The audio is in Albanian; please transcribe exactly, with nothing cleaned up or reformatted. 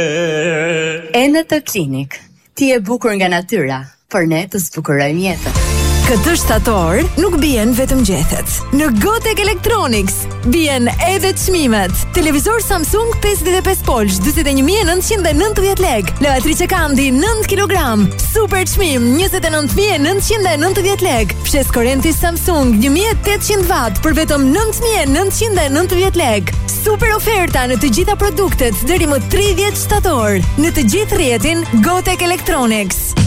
Enetë Klinik. Ti e bukur nga natyra, por ne të zbukurojmë jetën. Këtë shtator nuk bien vetëm gjethet. Në Gotek Electronics bien edhe çmimet. Televizor Samsung pesëdhjetë e pesë polsh, dyzet e një mijë e nëntëqind e nëntëdhjetë lekë. Lavatriçe Kandi nëntë kilogram, super çmim njëzet e nëntë mijë e nëntëqind e nëntëdhjetë lekë. Fshes korrenti Samsung një mijë e tetëqind watt për vetëm nëntë mijë e nëntëqind e nëntëdhjetë lekë. Super oferta në të gjitha produktet deri më tridhjetë shtator. Në të gjithë rrjetin Gotek Electronics.